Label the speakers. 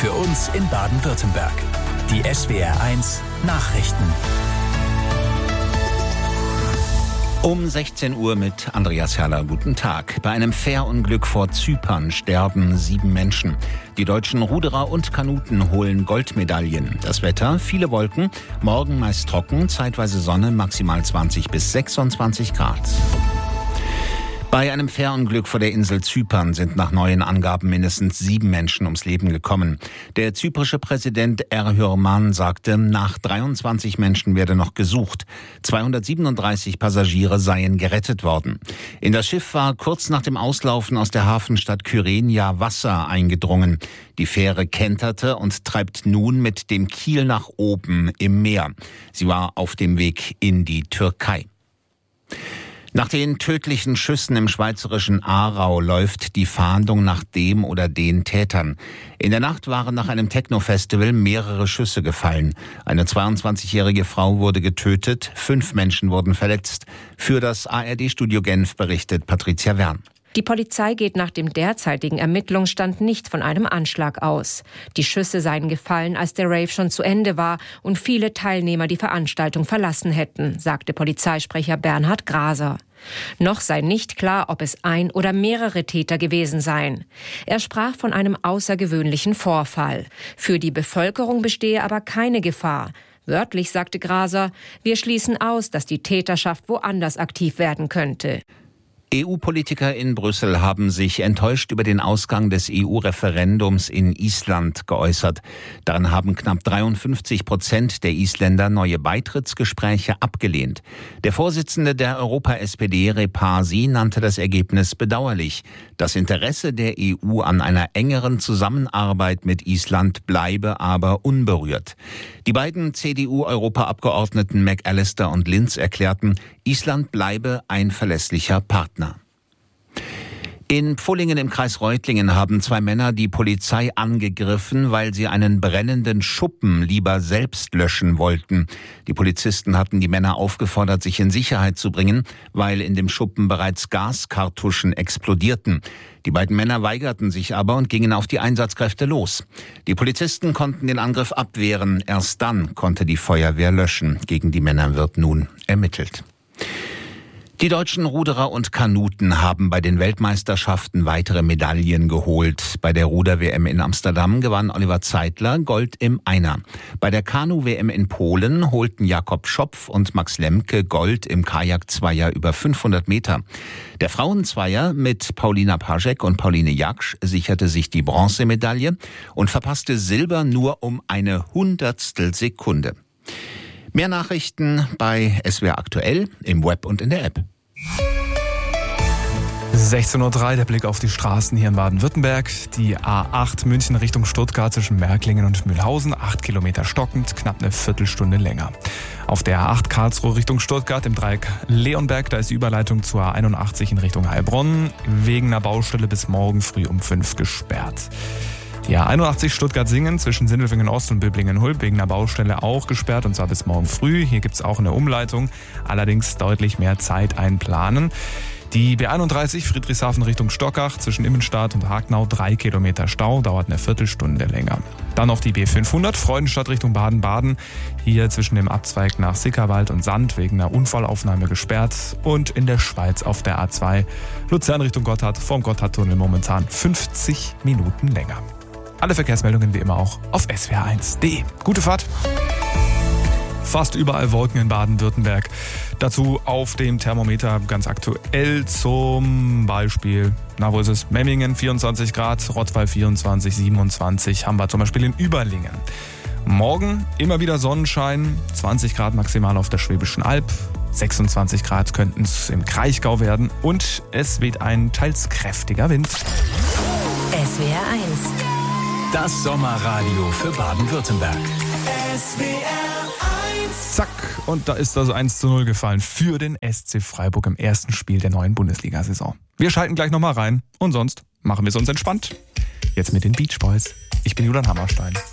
Speaker 1: für uns in Baden-Württemberg. Die SWR1 Nachrichten.
Speaker 2: Um 16 Uhr mit Andreas Herrler. Guten Tag. Bei einem Fährunglück vor Zypern sterben 7 Menschen. Die deutschen Ruderer und Kanuten holen Goldmedaillen. Das Wetter, viele Wolken, morgen meist trocken, zeitweise Sonne, maximal 20 bis 26 Grad. Bei einem Fährunglück vor der Insel Zypern sind nach neuen Angaben mindestens 7 Menschen ums Leben gekommen. Der zyprische Präsident Erdoğan sagte, nach 23 Menschen werde noch gesucht. 237 Passagiere seien gerettet worden. In das Schiff war kurz nach dem Auslaufen aus der Hafenstadt Kyrenia Wasser eingedrungen. Die Fähre kenterte und treibt nun mit dem Kiel nach oben im Meer. Sie war auf dem Weg in die Türkei. Nach den tödlichen Schüssen im schweizerischen Aarau läuft die Fahndung nach dem oder den Tätern. In der Nacht waren nach einem Techno-Festival mehrere Schüsse gefallen. Eine 22-jährige Frau wurde getötet, 5 Menschen wurden verletzt. Für das ARD-Studio Genf berichtet Patricia Wern.
Speaker 3: Die Polizei geht nach dem derzeitigen Ermittlungsstand nicht von einem Anschlag aus. Die Schüsse seien gefallen, als der Rave schon zu Ende war und viele Teilnehmer die Veranstaltung verlassen hätten, sagte Polizeisprecher Bernhard Graser. Noch sei nicht klar, ob es ein oder mehrere Täter gewesen seien. Er sprach von einem außergewöhnlichen Vorfall. Für die Bevölkerung bestehe aber keine Gefahr. Wörtlich sagte Graser, wir schließen aus, dass die Täterschaft woanders aktiv werden könnte.
Speaker 2: EU-Politiker in Brüssel haben sich enttäuscht über den Ausgang des EU-Referendums in Island geäußert. Darin haben knapp 53% der Isländer neue Beitrittsgespräche abgelehnt. Der Vorsitzende der Europa-SPD, Repasi, nannte das Ergebnis bedauerlich. Das Interesse der EU an einer engeren Zusammenarbeit mit Island bleibe aber unberührt. Die beiden CDU-Europaabgeordneten McAllister und Linz erklärten, Island bleibe ein verlässlicher Partner. In Pfullingen im Kreis Reutlingen haben 2 Männer die Polizei angegriffen, weil sie einen brennenden Schuppen lieber selbst löschen wollten. Die Polizisten hatten die Männer aufgefordert, sich in Sicherheit zu bringen, weil in dem Schuppen bereits Gaskartuschen explodierten. Die beiden Männer weigerten sich aber und gingen auf die Einsatzkräfte los. Die Polizisten konnten den Angriff abwehren. Erst dann konnte die Feuerwehr löschen. Gegen die Männer wird nun ermittelt. Die deutschen Ruderer und Kanuten haben bei den Weltmeisterschaften weitere Medaillen geholt. Bei der Ruder-WM in Amsterdam gewann Oliver Zeitler Gold im Einer. Bei der Kanu-WM in Polen holten Jakob Schopf und Max Lemke Gold im Kajak-Zweier über 500 Meter. Der Frauenzweier mit Paulina Paszek und Pauline Jaksch sicherte sich die Bronzemedaille und verpasste Silber nur um eine Hundertstel-Sekunde. Mehr Nachrichten bei SWR Aktuell im Web und in der App.
Speaker 4: 16:03 Uhr, der Blick auf die Straßen hier in Baden-Württemberg. Die A8 München Richtung Stuttgart zwischen Märklingen und Mühlhausen, 8 Kilometer stockend, knapp eine Viertelstunde länger. Auf der A8 Karlsruhe Richtung Stuttgart im Dreieck Leonberg, da ist die Überleitung zur A81 in Richtung Heilbronn wegen einer Baustelle bis morgen früh um 5 gesperrt. Die A81 Stuttgart-Singen zwischen Sindelfingen Ost und Böblingen-Hulb wegen einer Baustelle auch gesperrt, und zwar bis morgen früh. Hier gibt es auch eine Umleitung, allerdings deutlich mehr Zeit einplanen. Die B31 Friedrichshafen Richtung Stockach zwischen Immenstadt und Hagnau, 3 Kilometer Stau, dauert eine Viertelstunde länger. Dann noch die B500 Freudenstadt Richtung Baden-Baden, hier zwischen dem Abzweig nach Sickerwald und Sand wegen einer Unfallaufnahme gesperrt. Und in der Schweiz auf der A2 Luzern Richtung Gotthard vorm Gotthardtunnel momentan 50 Minuten länger. Alle Verkehrsmeldungen wie immer auch auf swr1.de. Gute Fahrt! Fast überall Wolken in Baden-Württemberg. Dazu auf dem Thermometer ganz aktuell zum Beispiel, wo ist es? Memmingen 24 Grad, Rottweil 24, 27 haben wir zum Beispiel in Überlingen. Morgen immer wieder Sonnenschein, 20 Grad maximal auf der Schwäbischen Alb, 26 Grad könnten es im Kraichgau werden und es weht ein teils kräftiger Wind.
Speaker 1: SWR1. Das Sommerradio für Baden-Württemberg.
Speaker 4: Zack, und da ist also 1:0 gefallen für den SC Freiburg im ersten Spiel der neuen Bundesliga-Saison. Wir schalten gleich nochmal rein und sonst machen wir es uns entspannt. Jetzt mit den Beach Boys. Ich bin Julian Hammerstein.